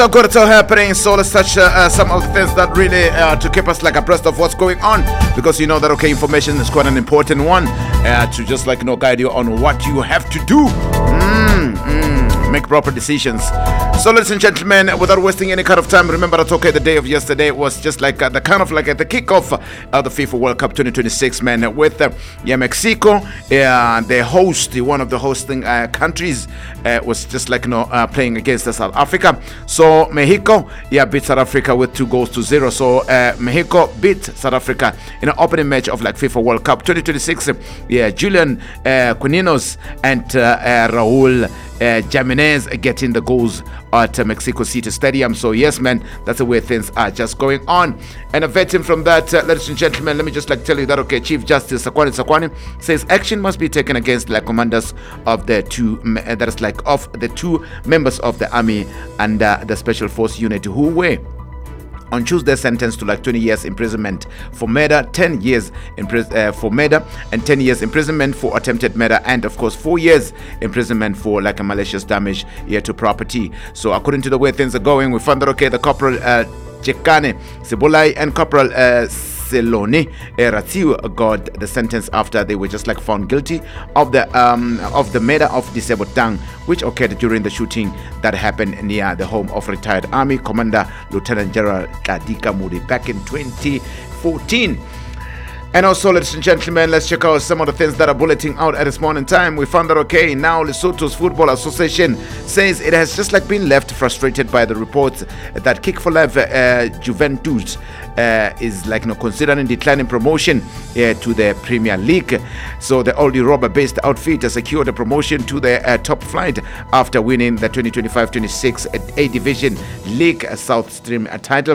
Good, it's all happening. So let's touch some of the things that really to keep us like abreast of what's going on, because you know that information is quite an important one to just guide you on what you have to do. Make proper decisions. So ladies and gentlemen, without wasting any kind of time, remember that the day of yesterday was just like the kind of like the kickoff of the FIFA World Cup 2026, man, with Mexico, the host, one of the hosting countries, was just playing against South Africa. So Mexico beat South Africa with 2-0. So Mexico beat South Africa in an opening match of FIFA World Cup 2026. Julian Quinones and Raul Jimenez getting the goals at Mexico City Stadium. So yes, man, that's the way things are just going on. And a veteran from that, ladies and gentlemen, let me just tell you that Chief Justice Sakwani says action must be taken against commanders of the two of the two members of the army and the special force unit who were on Tuesday sentenced to 20 years imprisonment for murder, 10 years for murder, and 10 years imprisonment for attempted murder, and of course 4 years imprisonment for a malicious damage to property. So according to the way things are going, we found that the Corporal Chekane Sibolai and Corporal Seloni Ratiu got the sentence after they were just found guilty of the murder of Disebotang, which occurred during the shooting that happened near the home of retired Army Commander Lieutenant General Kadika Muri back in 2014. And also, ladies and gentlemen, let's check out some of the things that are bulleting out at this morning time. We found that now Lesotho's Football Association says it has just been left frustrated by the reports that Kick for Life Juventus is considering declining promotion to the Premier League. So the oldie Robber-based outfit has secured a promotion to the top flight after winning the 2025-26 A Division League South Stream title.